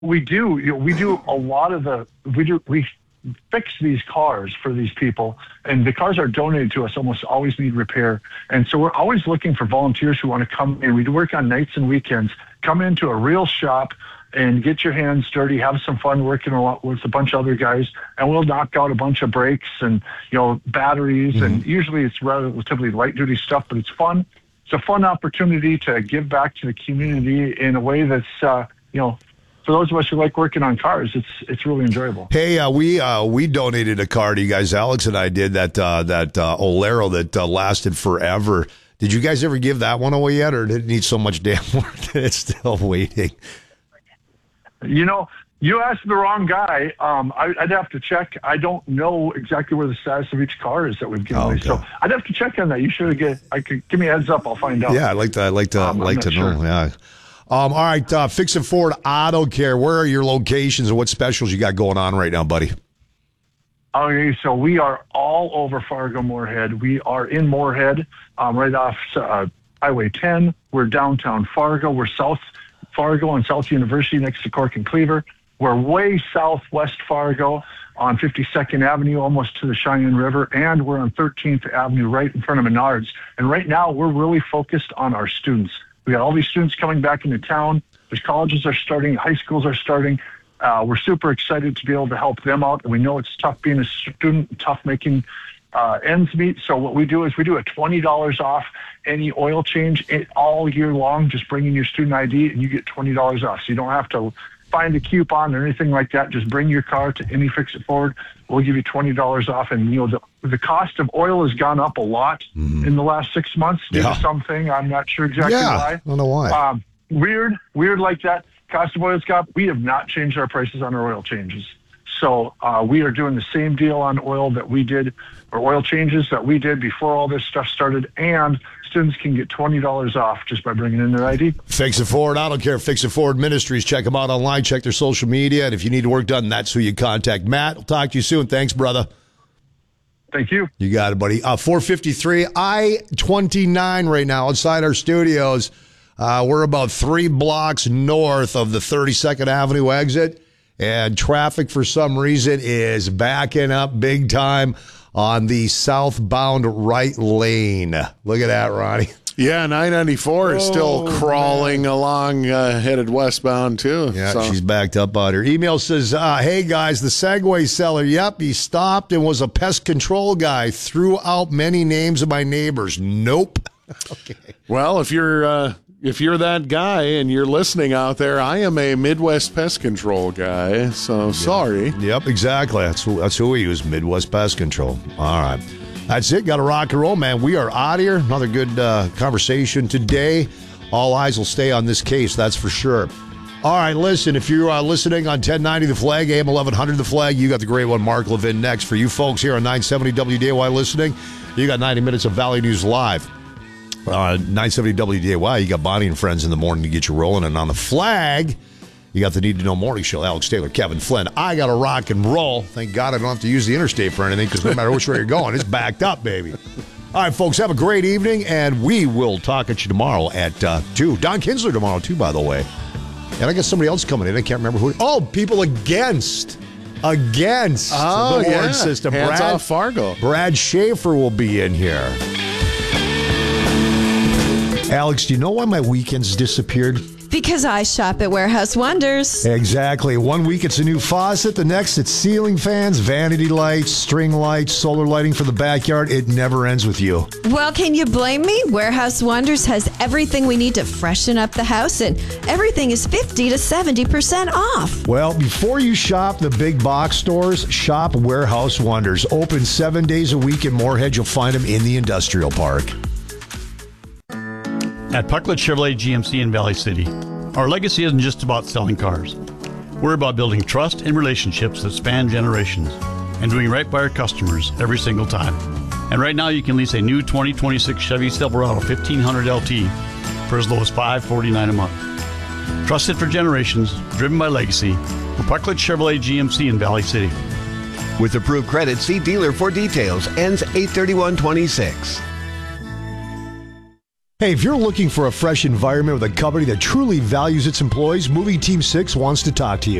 We do. We do a lot of we fix these cars for these people, and the cars are donated to us almost always need repair. And so we're always looking for volunteers who want to come in. We do work on nights and weekends. Come into a real shop and get your hands dirty, have some fun working a lot with a bunch of other guys, and we'll knock out a bunch of brakes and, batteries. Mm-hmm. And usually it's relatively light duty stuff, but it's fun. It's a fun opportunity to give back to the community in a way that's, for those of us who like working on cars, it's really enjoyable. Hey, we donated a car to you guys. Alex and I did that Olero that lasted forever. Did you guys ever give that one away yet, or did it need so much damn work that it's still waiting? You asked the wrong guy. I'd have to check. I don't know exactly where the status of each car is that we've given away. So I'd have to check on that. You should give me a heads up. I'll find out. Yeah, I'd like to sure. know. Yeah. All right, Fix It Ford Auto Care. Where are your locations and what specials you got going on right now, buddy? Okay, so we are all over Fargo-Moorhead. We are in Moorhead, right off Highway 10. We're downtown Fargo. We're South Fargo on South University next to Cork and Cleaver. We're way southwest Fargo on 52nd Avenue, almost to the Cheyenne River, and we're on 13th Avenue right in front of Menards. And right now, we're really focused on our students. We got all these students coming back into town. There's colleges are starting, high schools are starting. We're super excited to be able to help them out. And we know it's tough being a student, tough making ends meet. So what we do is we do a $20 off any oil change all year long, just bring in your student ID and you get $20 off. So you don't have to find a coupon or anything like that. Just bring your car to any Fix It Ford. We'll give you $20 off. And, the cost of oil has gone up a lot in the last 6 months due to something. I'm not sure exactly why. I don't know why. Weird like that. Cost of oil's gone up. We have not changed our prices on our oil changes. So we are doing the same deal on oil that we did, or oil changes that we did before all this stuff started, and students can get $20 off just by bringing in their ID. Fix It Ford Auto Care, Fix It Ford Ministries. Check them out online, check their social media, and if you need work done, that's who you contact. Matt, we'll talk to you soon. Thanks, brother. Thank you. You got it, buddy. 453 I-29 right now outside our studios. We're about 3 blocks north of the 32nd Avenue exit, and traffic for some reason is backing up big time on the southbound right lane. Look at that, Ronnie. Yeah, 994 is still crawling along, headed westbound, too. Yeah, so. She's backed up out here. Email says, hey, guys, the Segway seller, yep, he stopped and was a pest control guy, threw out many names of my neighbors. Nope. Okay. Well, if you're that guy and you're listening out there, I am a Midwest Pest Control guy, so sorry. Yep, exactly. That's who we use, Midwest Pest Control. All right. That's it. Got to rock and roll, man. We are out of here. Another good conversation today. All eyes will stay on this case, that's for sure. All right, listen, if you're listening on 1090 The Flag, AM 1100 The Flag, you got the great one, Mark Levin, next. For you folks here on 970 WDAY listening, you got 90 minutes of Valley News Live. 970 WDAY, you got Bonnie and Friends in the morning to get you rolling. And on The Flag, you got the Need to Know Morning Show. Alex Taylor, Kevin Flynn. I got to rock and roll. Thank God I don't have to use the interstate for anything, because no matter which way you're going, it's backed up, baby. All right, folks, have a great evening, and we will talk at you tomorrow at 2. Don Kinsler tomorrow, too, by the way. And I got somebody else coming in. I can't remember who. Oh, people against the warrant system. Hands off Fargo. Brad Schaefer will be in here. Alex, do you know why my weekends disappeared? Because I shop at Warehouse Wonders. Exactly. 1 week it's a new faucet. The next it's ceiling fans, vanity lights, string lights, solar lighting for the backyard. It never ends with you. Well, can you blame me? Warehouse Wonders has everything we need to freshen up the house, and everything is 50 to 70% off. Well, before you shop the big box stores, shop Warehouse Wonders. Open 7 days a week in Moorhead. You'll find them in the industrial park. At Pucklet Chevrolet GMC in Valley City, our legacy isn't just about selling cars. We're about building trust and relationships that span generations and doing right by our customers every single time. And right now you can lease a new 2026 Chevy Silverado 1500 LT for as low as $549 a month. Trusted for generations, driven by legacy, for Pucklet Chevrolet GMC in Valley City. With approved credit, see dealer for details. Ends 8/31/26. Hey, if you're looking for a fresh environment with a company that truly values its employees, Moving Team 6 wants to talk to you.